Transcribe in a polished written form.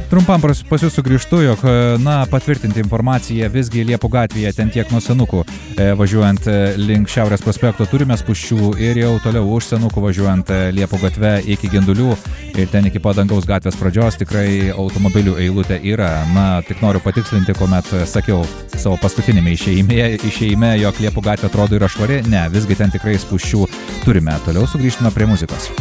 Trumpam pas jūs sugrįžtu, jog, patvirtinti informaciją, visgi Liepų gatvėje ten tiek nuo Senukų važiuojant link Šiaurės prospekto turime spūsčių ir jau toliau už Senukų važiuojant Liepų gatve iki Gindulių ir ten iki Padangaus gatvės pradžios tikrai automobilių eilutė yra. Tik noriu patikslinti, kuomet sakiau savo paskutinėme išėjime, jog Liepų gatvė atrodo yra švari. Ne, visgi ten tikrai spūsčių turime. Toliau sugrįžtume prie muzikos.